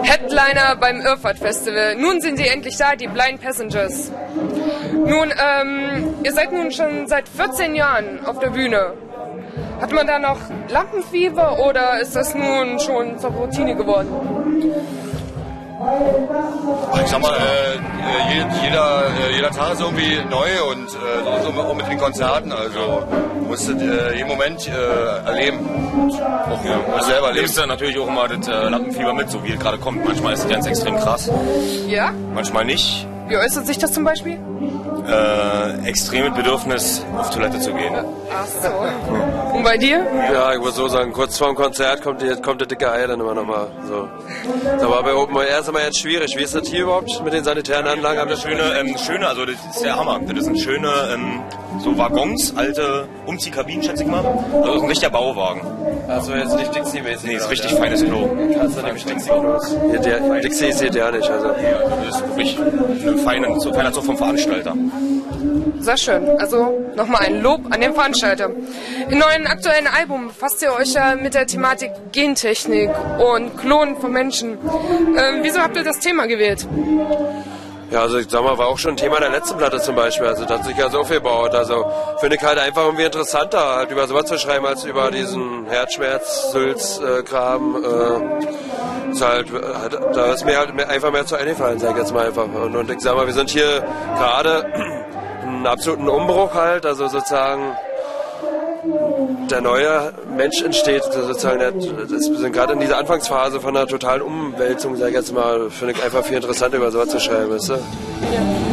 Headliner beim Irrfahrt Festival. Nun sind sie endlich da, die Blind Passengers. Nun, ihr seid nun schon seit 14 Jahren auf der Bühne. Hat man da noch Lampenfieber oder ist das nun schon zur Routine geworden? Ich sag mal, jeder Tag ist irgendwie neu und so auch mit den Konzerten, also musst du jeden Moment erleben. Auch selber erleben. Nimmst du natürlich auch immer das Lampenfieber mit, so wie es gerade kommt. Manchmal ist es ganz extrem krass. Ja? Manchmal nicht. Wie äußert sich das zum Beispiel? Extremes Bedürfnis, auf Toilette zu gehen. Ach so. Und bei dir? Ja, ich muss so sagen, kurz vor dem Konzert kommt der dicke Ei dann immer nochmal. So. Aber bei Open Air ist immer jetzt schwierig. Wie ist das hier überhaupt mit den sanitären Anlagen? Das schöne, also das ist der Hammer. Das sind schöne so Waggons, alte Umziehkabinen, schätze ich mal. Also das ist ein richtiger Bauwagen. Also jetzt nicht Dixie-mäßig. Nee, ist richtig feines Klo. Kannst du nämlich Dixie. Dixie ist ja nicht. Also. Ja, also das ist wirklich ein feiner Zug vom Veranstalter. Sehr schön. Also nochmal ein Lob an den Veranstalter. Im neuen aktuellen Album befasst ihr euch ja mit der Thematik Gentechnik und Klonen von Menschen. Wieso habt ihr das Thema gewählt? Ja, also ich sag mal, war auch schon ein Thema der letzten Platte zum Beispiel. Also da hat sich ja so viel gebaut. Also finde ich halt einfach irgendwie interessanter, halt über sowas zu schreiben, als über diesen Herzschmerz, Sülz-Kram. Ist halt, da ist mir halt einfach mehr zu eingefallen, sag ich jetzt mal einfach. Und ich sag mal, wir sind hier gerade einen absoluten Umbruch halt, also sozusagen der neue Mensch entsteht, sozusagen, wir sind gerade in dieser Anfangsphase von einer totalen Umwälzung, sag ich jetzt mal, finde ich einfach viel interessanter über sowas zu schreiben, weißt du? Ja.